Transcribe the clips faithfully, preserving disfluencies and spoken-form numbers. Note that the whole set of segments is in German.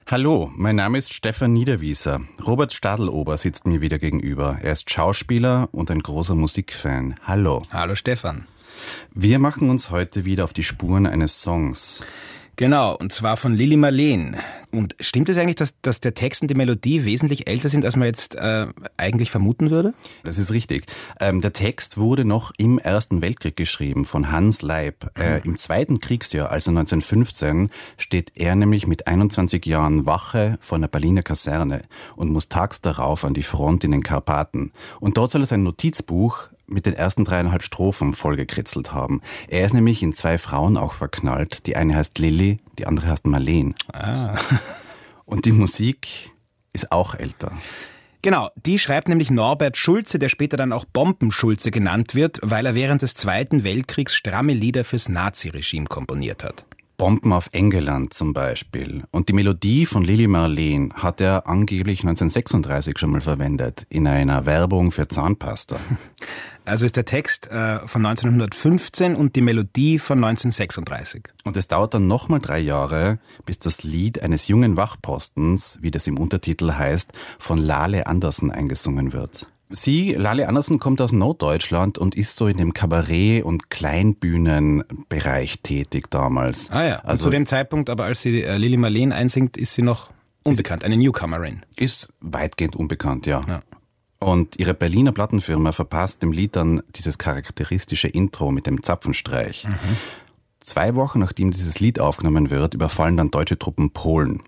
Hallo, mein Name ist Stefan Niederwieser. Robert Stadelober sitzt mir wieder gegenüber. Er ist Schauspieler und ein großer Musikfan. Hallo. Hallo Stefan. Wir machen uns heute wieder auf die Spuren eines Songs. Genau, und zwar von Lili Marleen. Und stimmt es eigentlich, dass, dass der Text und die Melodie wesentlich älter sind, als man jetzt äh, eigentlich vermuten würde? Das ist richtig. Ähm, der Text wurde noch im Ersten Weltkrieg geschrieben von Hans Leib. Mhm. Äh, Im zweiten Kriegsjahr, also neunzehnhundertfünfzehn, steht er nämlich mit einundzwanzig Jahren Wache vor einer Berliner Kaserne und muss tags darauf an die Front in den Karpaten. Und dort soll er sein Notizbuch mit den ersten dreieinhalb Strophen vollgekritzelt haben. Er ist nämlich in zwei Frauen auch verknallt. Die eine heißt Lilli, die andere heißt Marleen. Ah. Und die Musik ist auch älter. Genau, die schreibt nämlich Norbert Schulze, der später dann auch Bomben-Schulze genannt wird, weil er während des Zweiten Weltkriegs stramme Lieder fürs Naziregime komponiert hat. Bomben auf Engeland zum Beispiel. Und die Melodie von Lili Marleen hat er angeblich neunzehnhundertsechsunddreißig schon mal verwendet, in einer Werbung für Zahnpasta. Also ist der Text äh, von neunzehnhundertfünfzehn und die Melodie von neunzehnhundertsechsunddreißig. Und es dauert dann nochmal drei Jahre, bis das Lied eines jungen Wachpostens, wie das im Untertitel heißt, von Lale Andersen eingesungen wird. Sie, Lale Andersen, kommt aus Norddeutschland und ist so in dem Kabarett- und Kleinbühnenbereich tätig damals. Ah ja, und also zu dem Zeitpunkt, aber als sie äh, Lili Marleen einsingt, ist sie noch unbekannt, eine Newcomerin. Ist weitgehend unbekannt, ja. ja. Und ihre Berliner Plattenfirma verpasst dem Lied dann dieses charakteristische Intro mit dem Zapfenstreich. Mhm. Zwei Wochen nachdem dieses Lied aufgenommen wird, überfallen dann deutsche Truppen Polen.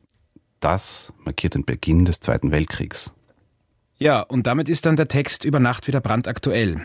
Das markiert den Beginn des Zweiten Weltkriegs. Ja, und damit ist dann der Text über Nacht wieder brandaktuell.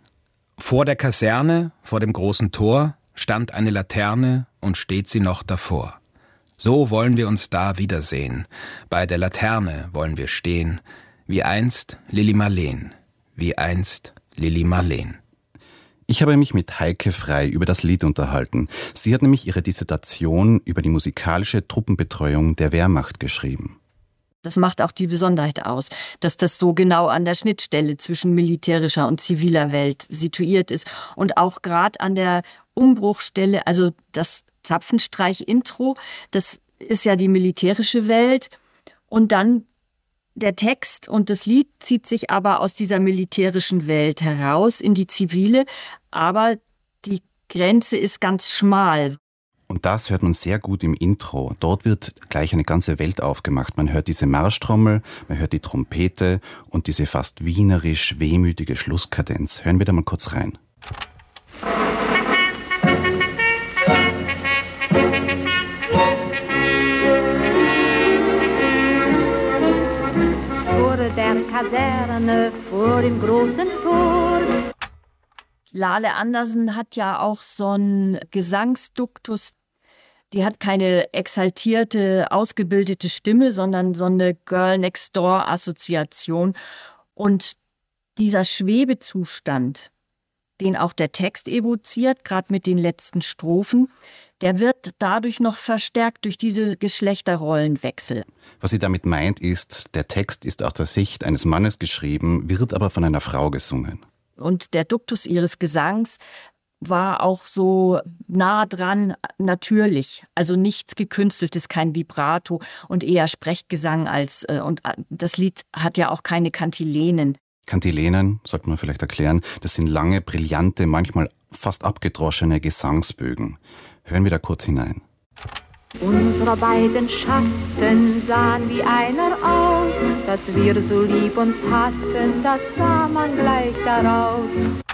Vor der Kaserne, vor dem großen Tor, stand eine Laterne und steht sie noch davor. So wollen wir uns da wiedersehen. Bei der Laterne wollen wir stehen, wie einst Lili Marleen, wie einst Lili Marleen. Ich habe mich mit Heike Frey über das Lied unterhalten. Sie hat nämlich ihre Dissertation über die musikalische Truppenbetreuung der Wehrmacht geschrieben. Das macht auch die Besonderheit aus, dass das so genau an der Schnittstelle zwischen militärischer und ziviler Welt situiert ist und auch gerade an der Umbruchstelle, also das Zapfenstreich-Intro, das ist ja die militärische Welt und dann der Text und das Lied zieht sich aber aus dieser militärischen Welt heraus in die zivile, aber die Grenze ist ganz schmal. Und das hört man sehr gut im Intro. Dort wird gleich eine ganze Welt aufgemacht. Man hört diese Marschtrommel, man hört die Trompete und diese fast wienerisch wehmütige Schlusskadenz. Hören wir da mal kurz rein. Vor der Kaserne, vor dem großen Tor. Lale Andersen hat ja auch so einen Gesangsduktus. Die hat keine exaltierte, ausgebildete Stimme, sondern so eine Girl-Next-Door-Assoziation. Und dieser Schwebezustand, den auch der Text evoziert, gerade mit den letzten Strophen, der wird dadurch noch verstärkt durch diese Geschlechterrollenwechsel. Was sie damit meint ist, der Text ist aus der Sicht eines Mannes geschrieben, wird aber von einer Frau gesungen. Und der Duktus ihres Gesangs war auch so nah dran natürlich. Also nichts Gekünsteltes, kein Vibrato und eher Sprechgesang als, äh, und das Lied hat ja auch keine Kantilenen. Kantilenen, sollte man vielleicht erklären, das sind lange, brillante, manchmal fast abgedroschene Gesangsbögen. Hören wir da kurz hinein. Unsere beiden Schatten sahen wie einer aus, dass wir so lieb uns hatten, das sah man gleich daraus.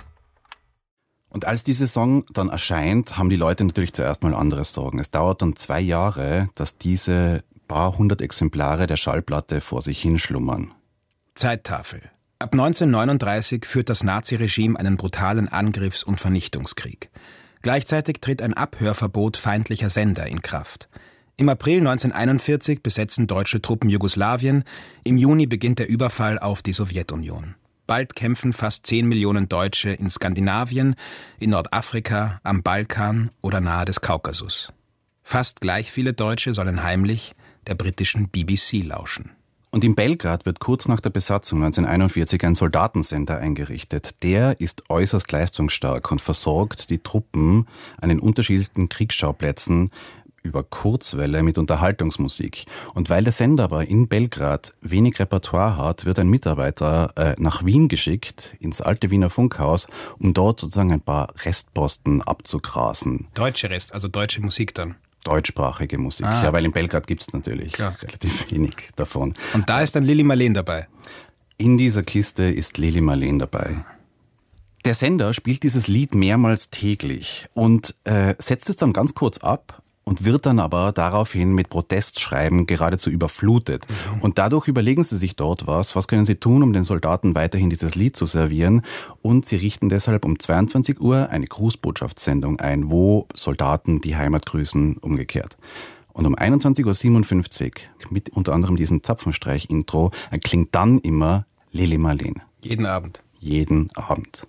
Und als dieser Song dann erscheint, haben die Leute natürlich zuerst mal andere Sorgen. Es dauert dann zwei Jahre, dass diese paar hundert Exemplare der Schallplatte vor sich hinschlummern. Zeittafel. Ab neunzehnhundertneununddreißig führt das Naziregime einen brutalen Angriffs- und Vernichtungskrieg. Gleichzeitig tritt ein Abhörverbot feindlicher Sender in Kraft. Im April neunzehnhunderteinundvierzig besetzen deutsche Truppen Jugoslawien. Im Juni beginnt der Überfall auf die Sowjetunion. Bald kämpfen fast zehn Millionen Deutsche in Skandinavien, in Nordafrika, am Balkan oder nahe des Kaukasus. Fast gleich viele Deutsche sollen heimlich der britischen B B C lauschen. Und in Belgrad wird kurz nach der Besatzung neunzehnhunderteinundvierzig ein Soldatensender eingerichtet. Der ist äußerst leistungsstark und versorgt die Truppen an den unterschiedlichsten Kriegsschauplätzen über Kurzwelle mit Unterhaltungsmusik. Und weil der Sender aber in Belgrad wenig Repertoire hat, wird ein Mitarbeiter äh, nach Wien geschickt, ins alte Wiener Funkhaus, um dort sozusagen ein paar Restposten abzugrasen. Deutsche Rest, also deutsche Musik dann? Deutschsprachige Musik, ah. ja, weil in Belgrad gibt es natürlich Klar. relativ wenig davon. Und da ist dann Lili Marleen dabei? In dieser Kiste ist Lili Marleen dabei. Der Sender spielt dieses Lied mehrmals täglich und äh, setzt es dann ganz kurz ab und wird dann aber daraufhin mit Protestschreiben geradezu überflutet. Mhm. Und dadurch überlegen sie sich dort was, was können sie tun, um den Soldaten weiterhin dieses Lied zu servieren. Und sie richten deshalb um zweiundzwanzig Uhr eine Grußbotschaftssendung ein, wo Soldaten die Heimat grüßen, umgekehrt. Und um einundzwanzig Uhr siebenundfünfzig, mit unter anderem diesem Zapfenstreich-Intro, klingt dann immer Lili Marleen. Jeden Abend? Jeden Abend.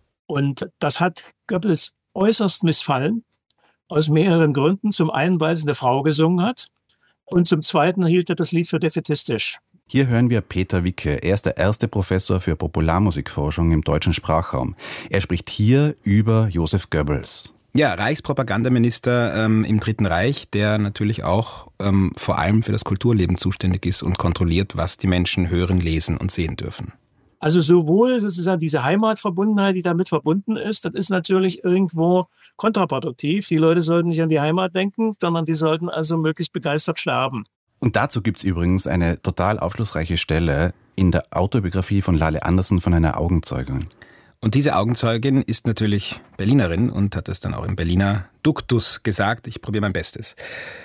Und das hat Goebbels äußerst missfallen, aus mehreren Gründen. Zum einen, weil es eine Frau gesungen hat und zum zweiten hielt er das Lied für defätistisch. Hier hören wir Peter Wicke. Er ist der erste Professor für Popularmusikforschung im deutschen Sprachraum. Er spricht hier über Josef Goebbels. Ja, Reichspropagandaminister ähm, im Dritten Reich, der natürlich auch ähm, vor allem für das Kulturleben zuständig ist und kontrolliert, was die Menschen hören, lesen und sehen dürfen. Also sowohl sozusagen diese Heimatverbundenheit, die damit verbunden ist, das ist natürlich irgendwo kontraproduktiv. Die Leute sollten nicht an die Heimat denken, sondern die sollten also möglichst begeistert sterben. Und dazu gibt es übrigens eine total aufschlussreiche Stelle in der Autobiografie von Lale Andersen von einer Augenzeugin. Und diese Augenzeugin ist natürlich Berlinerin und hat es dann auch im Berliner Duktus gesagt. Ich probiere mein Bestes.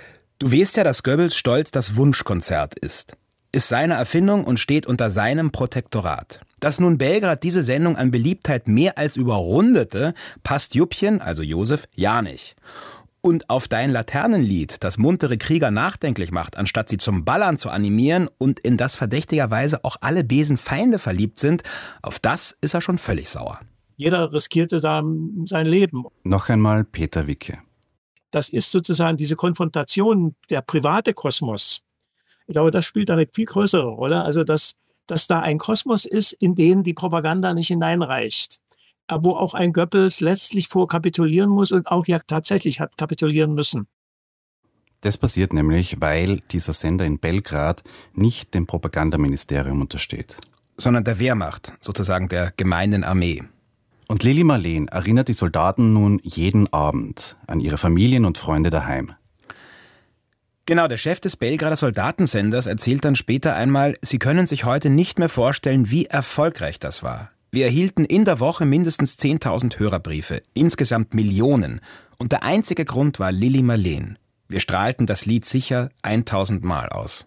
Du weißt ja, dass Goebbels stolz das Wunschkonzert ist. Ist seine Erfindung und steht unter seinem Protektorat. Dass nun Belgrad diese Sendung an Beliebtheit mehr als überrundete, passt Juppchen, also Josef, ja nicht. Und auf dein Laternenlied, das muntere Krieger nachdenklich macht, anstatt sie zum Ballern zu animieren und in das verdächtigerweise auch alle Besenfeinde verliebt sind, auf das ist er schon völlig sauer. Jeder riskierte da sein Leben. Noch einmal Peter Wicke. Das ist sozusagen diese Konfrontation, der private Kosmos. Ich glaube, das spielt eine viel größere Rolle. Also, dass, dass da ein Kosmos ist, in den die Propaganda nicht hineinreicht. Aber wo auch ein Goebbels letztlich vorkapitulieren muss und auch ja tatsächlich hat kapitulieren müssen. Das passiert nämlich, weil dieser Sender in Belgrad nicht dem Propagandaministerium untersteht. Sondern der Wehrmacht, sozusagen der gemeinen Armee. Und Lili Marleen erinnert die Soldaten nun jeden Abend an ihre Familien und Freunde daheim. Genau, der Chef des Belgrader Soldatensenders erzählt dann später einmal, sie können sich heute nicht mehr vorstellen, wie erfolgreich das war. Wir erhielten in der Woche mindestens zehntausend Hörerbriefe, insgesamt Millionen. Und der einzige Grund war Lili Marleen. Wir strahlten das Lied sicher tausend Mal aus.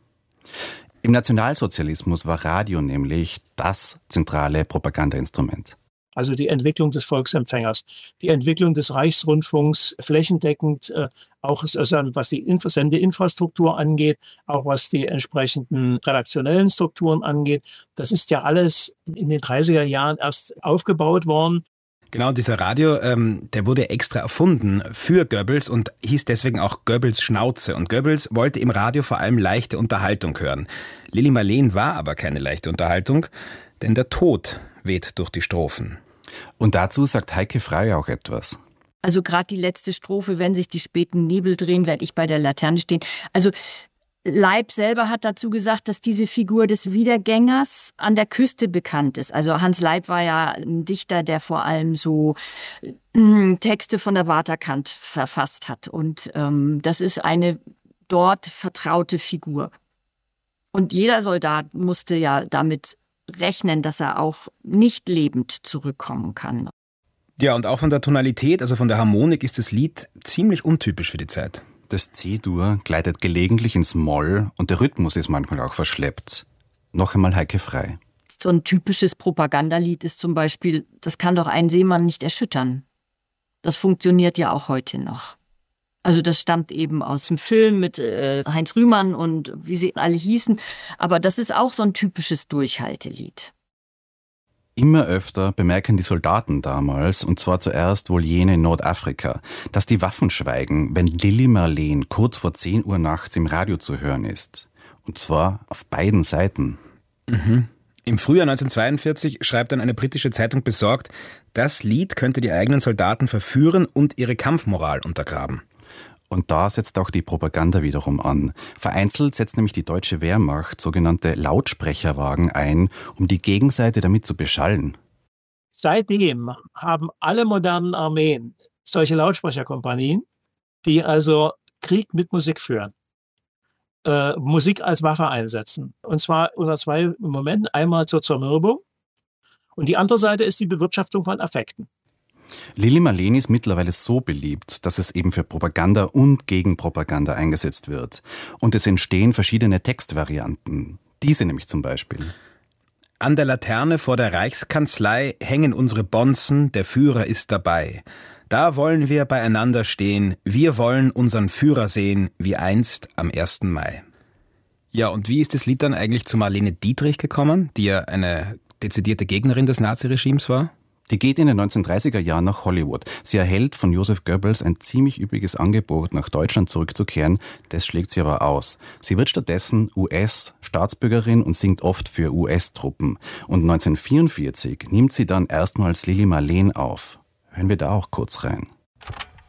Im Nationalsozialismus war Radio nämlich das zentrale Propagandainstrument. Also die Entwicklung des Volksempfängers, die Entwicklung des Reichsrundfunks flächendeckend, äh, auch also was die Info- Sendeinfrastruktur angeht, auch was die entsprechenden redaktionellen Strukturen angeht. Das ist ja alles in den dreißiger Jahren erst aufgebaut worden. Genau, dieser Radio, ähm, der wurde extra erfunden für Goebbels und hieß deswegen auch Goebbels Schnauze. Und Goebbels wollte im Radio vor allem leichte Unterhaltung hören. Lili Marleen war aber keine leichte Unterhaltung, denn der Tod weht durch die Strophen. Und dazu sagt Heike Frey auch etwas. Also gerade die letzte Strophe, wenn sich die späten Nebel drehen, werde ich bei der Laterne stehen. Also Leib selber hat dazu gesagt, dass diese Figur des Wiedergängers an der Küste bekannt ist. Also Hans Leib war ja ein Dichter, der vor allem so äh, Texte von der Waterkant verfasst hat. Und ähm, das ist eine dort vertraute Figur. Und jeder Soldat musste ja damit rechnen, dass er auch nicht lebend zurückkommen kann. Ja, und auch von der Tonalität, also von der Harmonik, ist das Lied ziemlich untypisch für die Zeit. Das C-Dur gleitet gelegentlich ins Moll und der Rhythmus ist manchmal auch verschleppt. Noch einmal Heike Frey. So ein typisches Propagandalied ist zum Beispiel, das kann doch einen Seemann nicht erschüttern. Das funktioniert ja auch heute noch. Also das stammt eben aus dem Film mit äh, Heinz Rühmann und wie sie alle hießen. Aber das ist auch so ein typisches Durchhaltelied. Immer öfter bemerken die Soldaten damals, und zwar zuerst wohl jene in Nordafrika, dass die Waffen schweigen, wenn Lili Marleen kurz vor zehn Uhr nachts im Radio zu hören ist. Und zwar auf beiden Seiten. Mhm. Im Frühjahr neunzehnhundertzweiundvierzig schreibt dann eine britische Zeitung besorgt, das Lied könnte die eigenen Soldaten verführen und ihre Kampfmoral untergraben. Und da setzt auch die Propaganda wiederum an. Vereinzelt setzt nämlich die deutsche Wehrmacht sogenannte Lautsprecherwagen ein, um die Gegenseite damit zu beschallen. Seitdem haben alle modernen Armeen solche Lautsprecherkompanien, die also Krieg mit Musik führen. Äh, Musik als Waffe einsetzen. Und zwar unter zwei Momenten. Einmal zur Zermürbung und die andere Seite ist die Bewirtschaftung von Affekten. Lili Marleen ist mittlerweile so beliebt, dass es eben für Propaganda und Gegenpropaganda eingesetzt wird. Und es entstehen verschiedene Textvarianten. Diese nämlich zum Beispiel. An der Laterne vor der Reichskanzlei hängen unsere Bonzen, der Führer ist dabei. Da wollen wir beieinander stehen, wir wollen unseren Führer sehen, wie einst am ersten Mai. Ja, und wie ist das Lied dann eigentlich zu Marlene Dietrich gekommen, die ja eine dezidierte Gegnerin des Naziregimes war? Die geht in den neunzehnhundertdreißiger Jahren nach Hollywood. Sie erhält von Joseph Goebbels ein ziemlich üppiges Angebot, nach Deutschland zurückzukehren. Das schlägt sie aber aus. Sie wird stattdessen U S-Staatsbürgerin und singt oft für U S-Truppen. Und neunzehnhundertvierundvierzig nimmt sie dann erstmals Lili Marleen auf. Hören wir da auch kurz rein.